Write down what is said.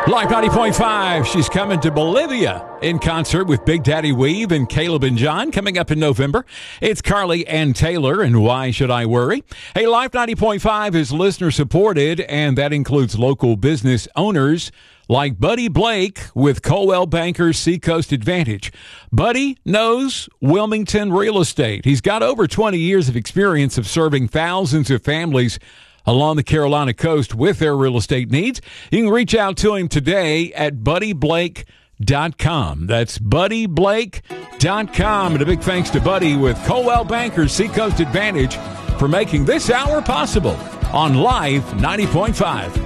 Live 90.5, she's coming to Bolivia in concert with Big Daddy Weave and Caleb and John coming up in November. It's Carly and Taylor, and Why Should I Worry? Hey, Live 90.5 is listener supported, and that includes local business owners like Buddy Blake with Coldwell Banker Seacoast Advantage. Buddy knows Wilmington real estate. He's got over 20 years of experience of serving thousands of families along the Carolina coast with their real estate needs. You can reach out to him today at buddyblake.com. That's buddyblake.com. And a big thanks to Buddy with Coldwell Banker Seacoast Advantage for making this hour possible on Live 90.5.